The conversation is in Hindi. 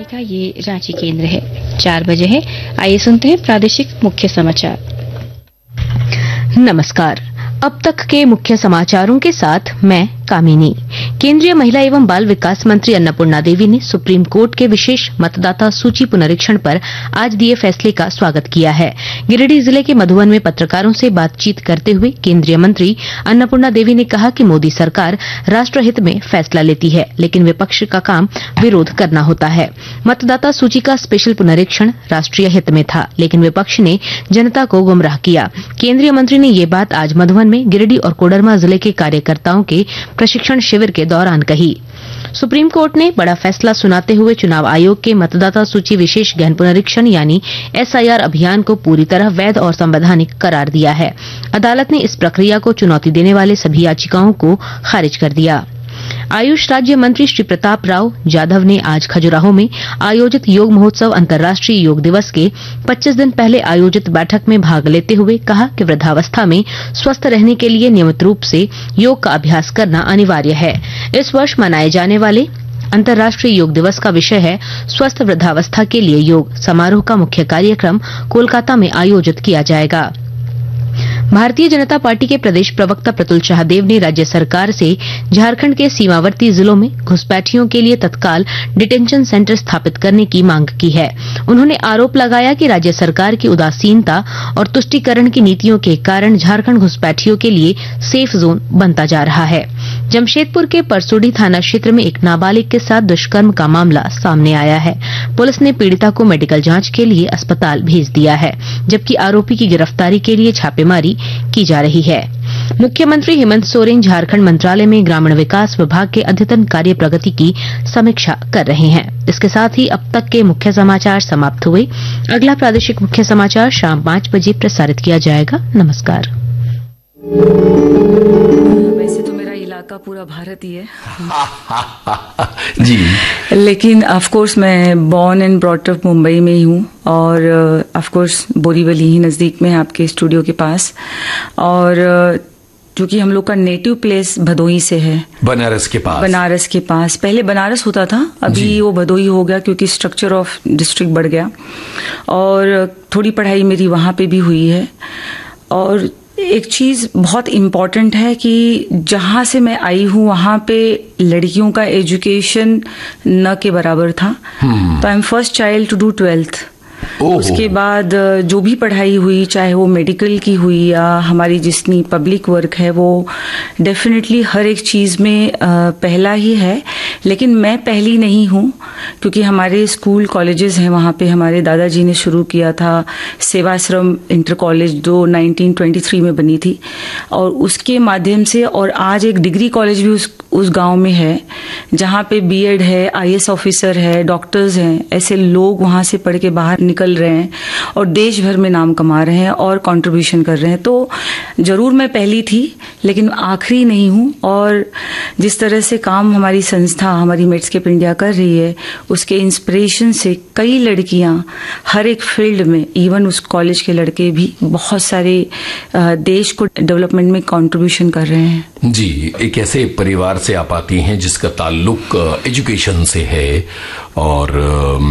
का ये रांची केंद्र है। 4 बजे है। आइए सुनते हैं प्रादेशिक मुख्य समाचार। नमस्कार। अब तक के मुख्य समाचारों के साथ मैं कामिनी। केंद्रीय महिला एवं बाल विकास मंत्री अन्नपूर्णा देवी ने सुप्रीम कोर्ट के विशेष मतदाता सूची पुनरीक्षण पर आज दिए फैसले का स्वागत किया है। गिरिडीह जिले के मधुवन में पत्रकारों से बातचीत करते हुए केंद्रीय मंत्री अन्नपूर्णा देवी ने कहा कि मोदी सरकार राष्ट्रहित में फैसला लेती है, लेकिन विपक्ष का काम विरोध करना होता है। मतदाता सूची का स्पेशल पुनरीक्षण राष्ट्रीय हित में था, लेकिन विपक्ष ने जनता को गुमराह किया। केंद्रीय मंत्री ने ये बात आज मधुवन में गिरिडीह और कोडरमा जिले के कार्यकर्ताओं के प्रशिक्षण शिविर के दौरान कही। सुप्रीम कोर्ट ने बड़ा फैसला सुनाते हुए चुनाव आयोग के मतदाता सूची विशेष गहन पुनरीक्षण यानी SIR अभियान को पूरी तरह वैध और संवैधानिक करार दिया है। अदालत ने इस प्रक्रिया को चुनौती देने वाले सभी याचिकाओं को खारिज कर दिया। आयुष राज्य मंत्री श्री प्रताप राव जाधव ने आज खजुराहो में आयोजित योग महोत्सव अंतर्राष्ट्रीय योग दिवस के 25 दिन पहले आयोजित बैठक में भाग लेते हुए कहा कि वृद्धावस्था में स्वस्थ रहने के लिए नियमित रूप से योग का अभ्यास करना अनिवार्य है। इस वर्ष मनाए जाने वाले अंतर्राष्ट्रीय योग दिवस का विषय है स्वस्थ वृद्धावस्था के लिए योग। समारोह का मुख्य कार्यक्रम कोलकाता में आयोजित किया जाएगा। भारतीय जनता पार्टी के प्रदेश प्रवक्ता प्रतुल शाहदेव ने राज्य सरकार से झारखंड के सीमावर्ती जिलों में घुसपैठियों के लिए तत्काल डिटेंशन सेंटर स्थापित करने की मांग की है। उन्होंने आरोप लगाया कि राज्य सरकार की उदासीनता और तुष्टीकरण की नीतियों के कारण झारखंड घुसपैठियों के लिए सेफ जोन बनता जा रहा है। जमशेदपुर के परसुडी थाना क्षेत्र में एक नाबालिग के साथ दुष्कर्म का मामला सामने आया है। पुलिस ने पीड़िता को मेडिकल जांच के लिए अस्पताल भेज दिया है, जबकि आरोपी की गिरफ्तारी के लिए छापेमारी की जा रही है। मुख्यमंत्री हेमंत सोरेन झारखंड मंत्रालय में ग्रामीण विकास विभाग के अद्यतन कार्य प्रगति की समीक्षा कर रहे हैं। इसके साथ ही अब तक के मुख्य समाचार समाप्त हुए। अगला प्रादेशिक मुख्य समाचार शाम 5 बजे प्रसारित किया जाएगा। नमस्कार। वैसे तो मेरा इलाका पूरा भारत ही है जी, लेकिन ऑफ कोर्स मैं born and brought up Mumbai में ही हूँ और ऑफ कोर्स बोरीवली ही नजदीक में है आपके स्टूडियो के पास। और क्योंकि हम लोग का नेटिव प्लेस भदोही से है, बनारस के पास। पहले बनारस होता था, अभी वो भदोही हो गया क्योंकि स्ट्रक्चर ऑफ डिस्ट्रिक्ट बढ़ गया। और थोड़ी पढ़ाई मेरी वहां पे भी हुई है। और एक चीज बहुत इम्पोर्टेंट है कि जहां से मैं आई हूं वहां पे लड़कियों का एजुकेशन न के बराबर था। तो I am first child to do 12th। उसके बाद जो भी पढ़ाई हुई, चाहे वो मेडिकल की हुई या हमारी जितनी पब्लिक वर्क है, वो डेफिनेटली हर एक चीज में पहला ही है। लेकिन मैं पहली नहीं हूँ, क्योंकि हमारे स्कूल कॉलेजेस हैं वहाँ पे। हमारे दादाजी ने शुरू किया था सेवाश्रम इंटर कॉलेज, जो 1923 में बनी थी, और उसके माध्यम से। और आज एक डिग्री कॉलेज भी उस गांव में है, जहाँ पे BEd है, IAS ऑफिसर है, डॉक्टर्स हैं। ऐसे लोग वहाँ से पढ़ के बाहर निकल रहे हैं और देश भर में नाम कमा रहे हैं और कंट्रीब्यूशन कर रहे हैं। तो जरूर मैं पहली थी, लेकिन आखिरी नहीं हूँ। और जिस तरह से काम हमारी संस्था, हमारी मेड्सकेप इंडिया कर रही है, उसके इंस्पिरेशन से कई लड़कियां हर एक फील्ड में, इवन उस कॉलेज के लड़के भी बहुत सारे देश को डेवलपमेंट में कंट्रीब्यूशन कर रहे हैं। जी, एक ऐसे परिवार से आप आती हैं जिसका ताल्लुक एजुकेशन से है और